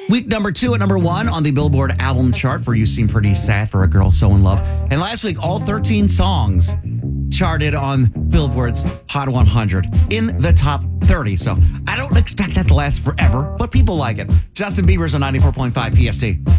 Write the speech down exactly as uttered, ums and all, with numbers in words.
Week number two at number one on the Billboard album chart for You Seem Pretty Sad for a Girl So in Love. And last week, all thirteen songs charted on Billboard's Hot one hundred in the top thirty. So I don't expect that to last forever, but people like it. Justin Bieber's on ninety-four point five P S T.